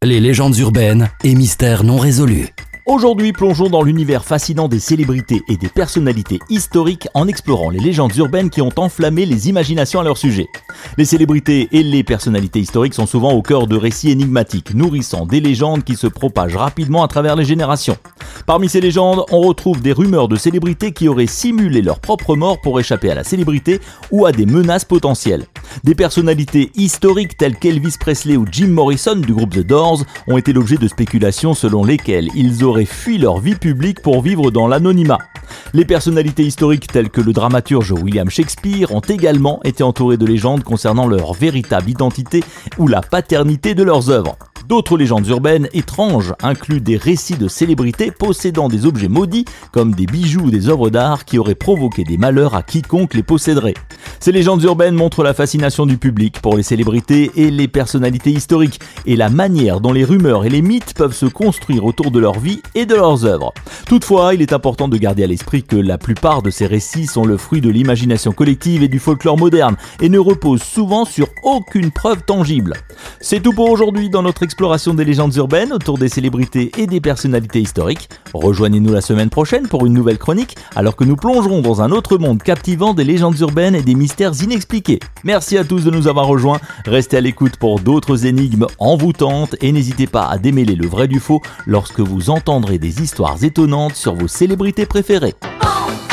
Les légendes urbaines et mystères non résolus. Aujourd'hui, plongeons dans l'univers fascinant des célébrités et des personnalités historiques en explorant les légendes urbaines qui ont enflammé les imaginations à leur sujet. Les célébrités et les personnalités historiques sont souvent au cœur de récits énigmatiques, nourrissant des légendes qui se propagent rapidement à travers les générations. Parmi ces légendes, on retrouve des rumeurs de célébrités qui auraient simulé leur propre mort pour échapper à la célébrité ou à des menaces potentielles. Des personnalités historiques telles qu'Elvis Presley ou Jim Morrison du groupe The Doors ont été l'objet de spéculations selon lesquelles ils auraient fui leur vie publique pour vivre dans l'anonymat. Les personnalités historiques telles que le dramaturge William Shakespeare ont également été entourées de légendes concernant leur véritable identité ou la paternité de leurs œuvres. D'autres légendes urbaines étranges incluent des récits de célébrités possédant des objets maudits comme des bijoux ou des œuvres d'art qui auraient provoqué des malheurs à quiconque les posséderait. Ces légendes urbaines montrent la fascination du public pour les célébrités et les personnalités historiques et la manière dont les rumeurs et les mythes peuvent se construire autour de leur vie et de leurs œuvres. Toutefois, il est important de garder à l'esprit que la plupart de ces récits sont le fruit de l'imagination collective et du folklore moderne et ne reposent souvent sur aucune preuve tangible. C'est tout pour aujourd'hui dans notre exploration des légendes urbaines autour des célébrités et des personnalités historiques. Rejoignez-nous la semaine prochaine pour une nouvelle chronique, alors que nous plongerons dans un autre monde captivant des légendes urbaines et des mystères inexpliqués. Merci à tous de nous avoir rejoints. Restez à l'écoute pour d'autres énigmes envoûtantes et n'hésitez pas à démêler le vrai du faux lorsque vous entendrez des histoires étonnantes sur vos célébrités préférées.